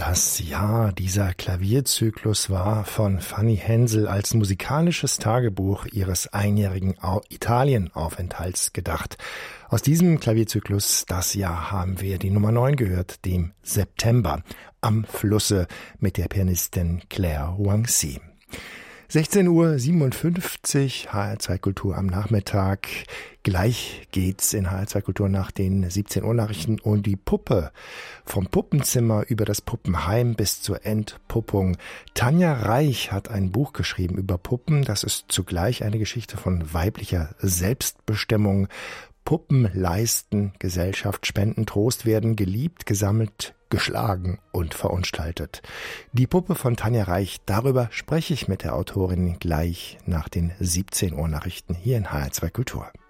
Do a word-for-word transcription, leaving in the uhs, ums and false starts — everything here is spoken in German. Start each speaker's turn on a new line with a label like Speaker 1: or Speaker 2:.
Speaker 1: Das Jahr, dieser Klavierzyklus war von Fanny Hensel als musikalisches Tagebuch ihres einjährigen Italienaufenthalts gedacht. Aus diesem Klavierzyklus, das Jahr, haben wir die Nummer neun gehört, dem September, am Flusse mit der Pianistin Claire Huangzi. sechzehn Uhr siebenundfünfzig, H R zwei Kultur am Nachmittag. Gleich geht's in H R zwei Kultur nach den siebzehn Uhr Nachrichten um die Puppe. Vom Puppenzimmer über das Puppenheim bis zur Entpuppung. Tanja Reich hat ein Buch geschrieben über Puppen. Das ist zugleich eine Geschichte von weiblicher Selbstbestimmung. Puppen leisten Gesellschaft, spenden Trost, werden geliebt, gesammelt, geschlagen und verunstaltet. Die Puppe von Tanja Reich, darüber spreche ich mit der Autorin gleich nach den siebzehn Uhr Nachrichten hier in H R zwei Kultur.